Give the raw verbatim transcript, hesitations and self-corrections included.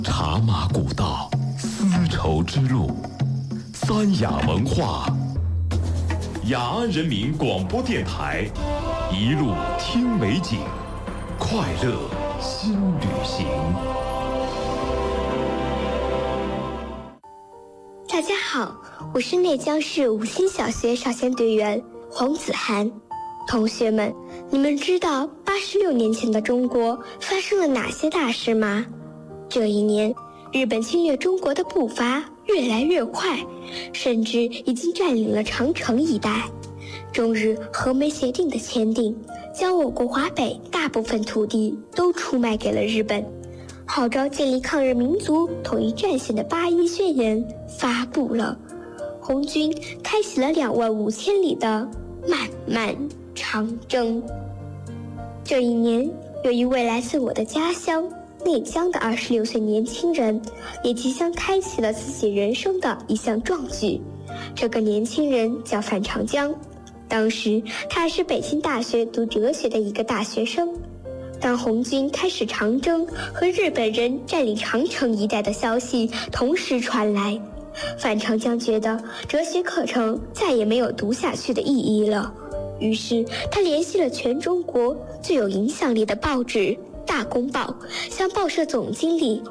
茶马古道，丝绸之路，三雅文化。雅安人民广播电台，一路听美景，快乐新旅行。 大家好，我是内江市五星小学少先队员黄子涵。同学们，你们知道八十六年前的中国发生了哪些大事吗？这一年，日本侵略中国的步伐越来越快，甚至已经占领了长城一带。中日和美协定的签订，将我国华北大部分土地都出卖给了日本。号召建立抗日民族统一战线的八一宣言发布了，红军开启了两万五千里的漫漫长征。这一年，有一位来自我的家乡内江的二十六岁年轻人，也即将开启了自己人生的一项壮举。这个年轻人叫范长江，当时他是北京大学读哲学的一个大学生。当红军开始长征和日本人占领长城一带的消息同时传来，范长江觉得哲学课程再也没有读下去的意义了。于是他联系了全中国最有影响力的报纸《大公报》，向报社总经理